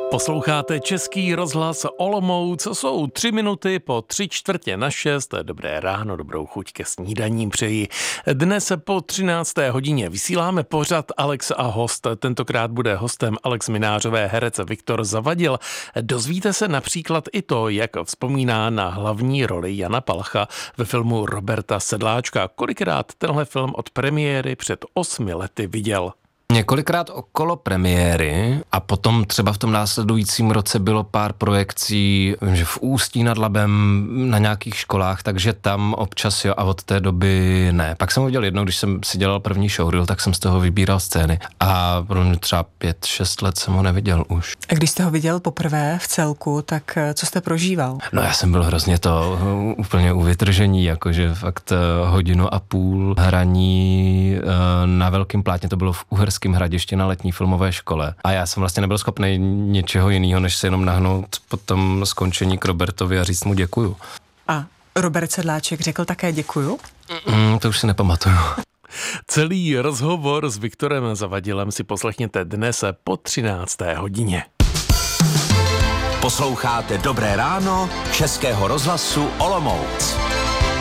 Posloucháte Český rozhlas Olomouc, jsou 3 minuty po 3:45. Dobré ráno, dobrou chuť ke snídaním přeji. Dnes po 13. hodině vysíláme pořad Alex a host. Tentokrát bude hostem Alex Minářové herec Viktor Zavadil. Dozvíte se například i to, jak vzpomíná na hlavní roli Jana Palcha ve filmu Roberta Sedláčka. Kolikrát tenhle film od premiéry před 8 lety viděl. Několikrát okolo premiéry a potom třeba v tom následujícím roce bylo pár projekcí, že v Ústí nad Labem na nějakých školách, takže tam občas jo a od té doby ne. Pak jsem ho viděl jednou, když jsem si dělal první showreel, tak jsem z toho vybíral scény a pro mě třeba 5-6 let jsem ho neviděl už. A když jste ho viděl poprvé v celku, tak co jste prožíval? No já jsem byl hrozně to úplně u vytržení, jakože fakt 1,5 hodiny hraní na velkém plátně, to bylo v Uherském Hradišti na letní filmové škole. A já jsem vlastně nebyl schopný něčeho jiného, než se jenom nahnout po tom skončení k Robertovi a říct mu děkuju. A Robert Sedláček řekl také děkuju? To už si nepamatuju. Celý rozhovor s Viktorem Zavadilem si poslechněte dnes po 13. hodině. Posloucháte Dobré ráno Českého rozhlasu Olomouc.